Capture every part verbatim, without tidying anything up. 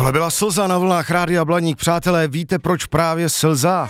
Tohle byla Slza na vlnách Rádia Blaník. Přátelé, víte, proč právě slza?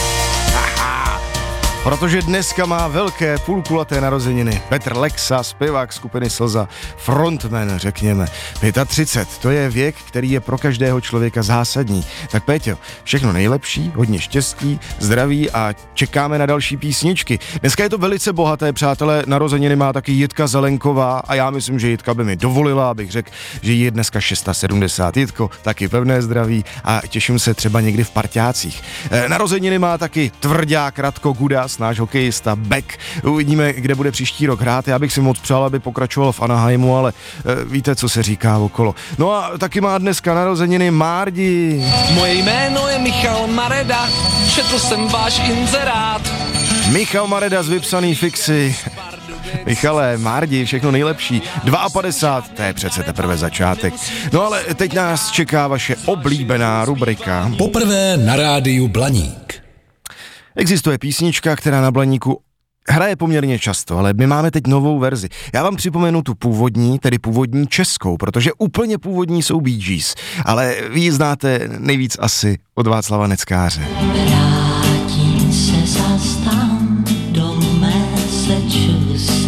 Protože dneska má velké půlkulaté narozeniny. Petr Lexa, zpěvák skupiny Slza, frontman, řekněme. třicet pět, to je věk, který je pro každého člověka zásadní. Tak Péťo, všechno nejlepší, hodně štěstí, zdraví a čekáme na další písničky. Dneska je to velice bohaté, přátelé, narozeniny má taky Jitka Zelenková a já myslím, že Jitka by mi dovolila, abych řekl, že jí je dneska sedmdesát šest. Jitko, taky pevné zdraví a těším se třeba někdy v parťácích. E, narozeniny má taky tvrdák Radko Gudas, náš hokejista Beck. Uvidíme, kde bude příští rok hrát. Já bych si moc přál, aby pokračoval v Anaheimu, ale e, víte, co se říká okolo. No a taky má dneska narozeniny Márdi. Moje jméno je Michal Mareda, četl jsem váš inzerát. Michal Mareda z Vypsaný fixy. Michale, Márdi, všechno nejlepší. padesát dva, to je přece teprve začátek. No ale teď nás čeká vaše oblíbená rubrika. Poprvé na rádiu Blaník. Existuje písnička, která na Blaníku hraje poměrně často, ale my máme teď novou verzi. Já vám připomenu tu původní, tedy původní českou, protože úplně původní jsou Bee Gees, ale vy ji znáte nejvíc asi od Václava Neckáře. Vrátím se zas tam do Massachusetts.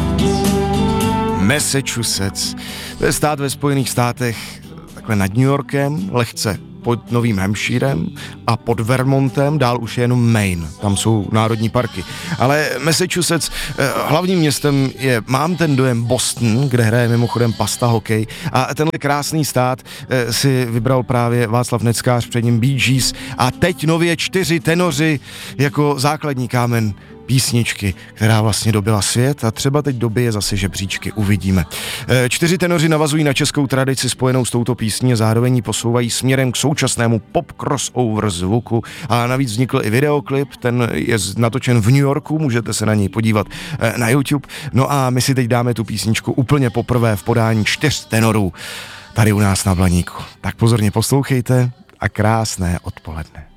Massachusetts, to je stát ve Spojených státech, takhle nad New Yorkem, lehce pod Novým Hampshirem a pod Vermontem, dál už je jenom Maine, tam jsou národní parky. Ale Massachusetts, eh, hlavním městem je, mám ten dojem, Boston, kde hraje mimochodem Pasta hokej, a tenhle krásný stát eh, si vybral právě Václav Neckář, před ním Bee Gees a teď nově čtyři tenoři jako základní kámen písničky, která vlastně dobila svět a třeba teď dobije zase žebříčky, uvidíme. E, čtyři tenoři navazují na českou tradici spojenou s touto písní a zároveň ji posouvají směrem k současnému pop crossover zvuku a navíc vznikl i videoklip, ten je natočen v New Yorku, můžete se na něj podívat e, na YouTube. No a my si teď dáme tu písničku úplně poprvé v podání čtyř tenorů tady u nás na Blaníku. Tak pozorně poslouchejte a krásné odpoledne.